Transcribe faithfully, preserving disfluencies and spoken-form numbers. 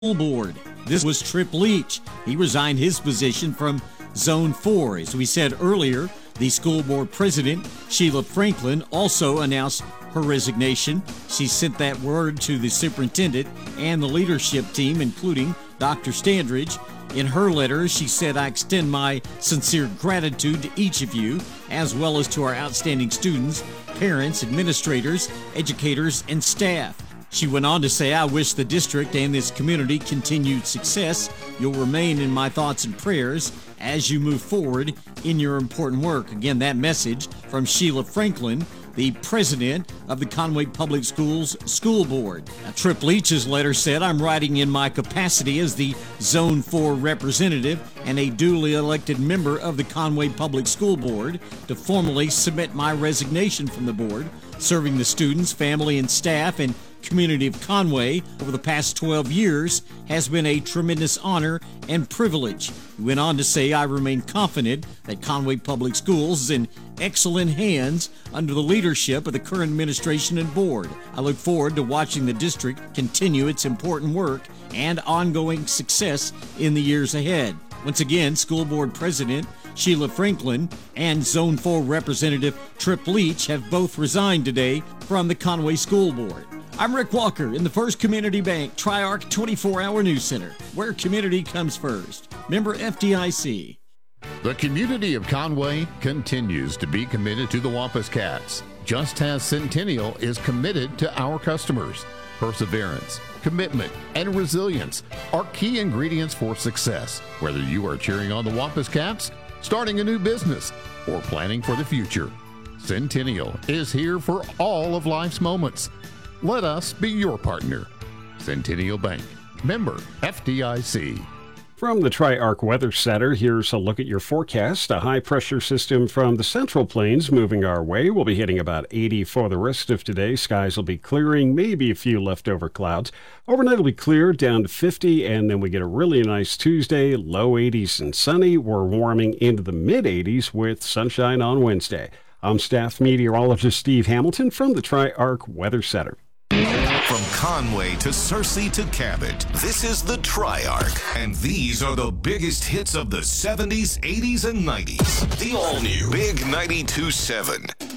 School Board. This was Trip Leach. He resigned his position from Zone four. As we said earlier, the school board president, Sheila Franklin, also announced her resignation. She sent that word to the superintendent and the leadership team, including Doctor Standridge. In her letter, she said, "I extend my sincere gratitude to each of you, as well as to our outstanding students, parents, administrators, educators, and staff." She went on to say, "I wish the district and this community continued success. You'll remain in my thoughts and prayers as you move forward in your important work." Again, that message from Sheila Franklin, the president of the Conway Public Schools School Board. Now, Trip Leach's letter said, "I'm writing in my capacity as the Zone four representative and a duly elected member of the Conway Public School Board to formally submit my resignation from the board. Serving the students, family, and staff and community of Conway over the past twelve years has been a tremendous honor and privilege." He went on to say, "I remain confident that Conway Public Schools is in excellent hands under the leadership of the current administration and board. I look forward to watching the district continue its important work and ongoing success in the years ahead." Once again, School Board President Sheila Franklin and Zone four Representative Trip Leach have both resigned today from the Conway School Board. I'm Rick Walker in the First Community Bank Tri-Arc twenty-four hour News Center, where community comes first. Member F D I C. The community of Conway continues to be committed to the Wampus Cats, just as Centennial is committed to our customers. Perseverance, commitment, and resilience are key ingredients for success. Whether you are cheering on the Wampus Cats, starting a new business, or planning for the future, Centennial is here for all of life's moments. Let us be your partner. Centennial Bank, member F D I C. From the Tri-Arc Weather Center, here's a look at your forecast. A high-pressure system from the Central Plains moving our way. We'll be hitting about eighty for the rest of today. Skies will be clearing, maybe a few leftover clouds. Overnight will be clear, down to fifty, and then we get a really nice Tuesday, low eighties and sunny. We're warming into the mid-eighties with sunshine on Wednesday. I'm staff meteorologist Steve Hamilton from the Tri-Arc Weather Center. From Conway to Searcy to Cabot, this is the Tri-Arc, and these are the biggest hits of the seventies, eighties, and nineties. The all-new Big ninety-two point seven.